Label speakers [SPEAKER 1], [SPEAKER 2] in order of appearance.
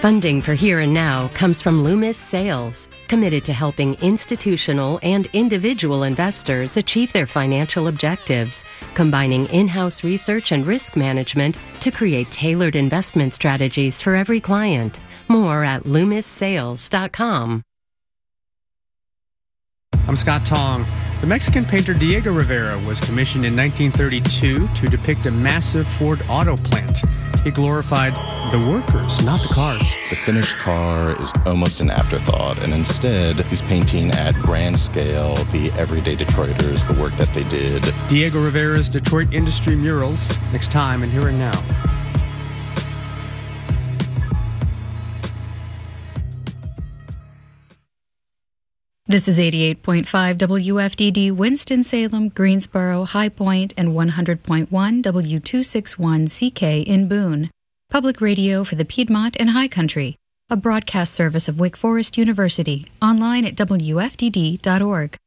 [SPEAKER 1] Funding for Here and Now comes from Loomis Sales, committed to helping institutional and individual investors achieve their financial objectives, combining in-house research and risk management to create tailored investment strategies for every client. More at LoomisSales.com.
[SPEAKER 2] I'm Scott Tong. The Mexican painter Diego Rivera was commissioned in 1932 to depict a massive Ford auto plant. He glorified the workers, not the cars.
[SPEAKER 3] The finished car is almost an afterthought, and instead he's painting at grand scale the everyday Detroiters, the work that they did.
[SPEAKER 2] Diego Rivera's Detroit Industry Murals, next time in Here and Now.
[SPEAKER 4] This is 88.5 WFDD Winston-Salem, Greensboro, High Point, and 100.1 W261CK in Boone. Public radio for the Piedmont and High Country. A broadcast service of Wake Forest University. Online at WFDD.org.